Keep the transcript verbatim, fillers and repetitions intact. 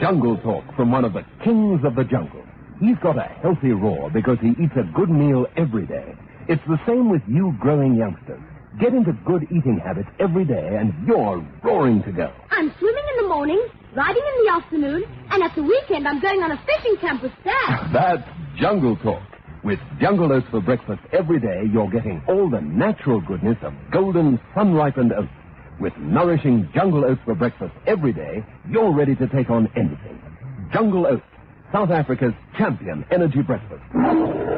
Jungle Talk from one of the kings of the jungle. He's got a healthy roar because he eats a good meal every day. It's the same with you growing youngsters. Get into good eating habits every day and you're roaring to go. I'm swimming in the morning, riding in the afternoon, and at the weekend I'm going on a fishing camp with Dad. That's Jungle Talk. With Jungle Oats for breakfast every day, you're getting all the natural goodness of golden, sun-ripened oats. With nourishing Jungle Oats for breakfast every day, you're ready to take on anything. Jungle Oats, South Africa's champion energy breakfast.